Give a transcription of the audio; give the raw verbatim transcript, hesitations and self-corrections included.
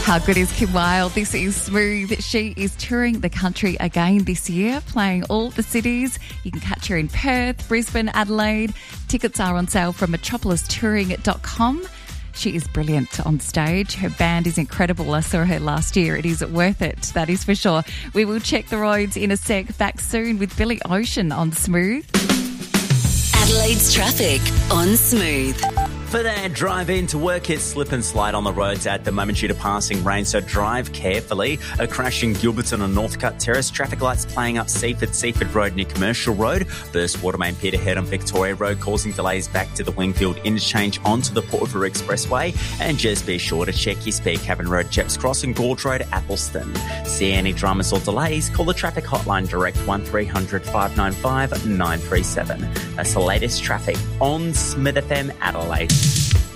How good is Kim Wilde? This is Smooth. She is touring the country again this year, playing all the cities. You can catch her in Perth, Brisbane, Adelaide. Tickets are on sale from metropolis touring dot com. She is brilliant on stage. Her band is incredible. I saw her last year. It is worth it, that is for sure. We will check the roads in a sec. Back soon with Billy Ocean on Smooth. Adelaide's traffic on Smooth. For that drive in to work, it's slip and slide on the roads at the moment due to passing rain, so drive carefully. A crash in Gilberton on Northcote Terrace. Traffic lights playing up Seaford, Seaford Road near Commercial Road. Burst water main Peterhead on Victoria Road, causing delays back to the Wingfield interchange onto the Port River Expressway. And just be sure to check your speed. Cavern Road, Jeps Cross and Gorge Road, Appleston. See any dramas or delays? Call the traffic hotline direct one three hundred five nine five nine three seven. That's the latest traffic on Smith F M Adelaide.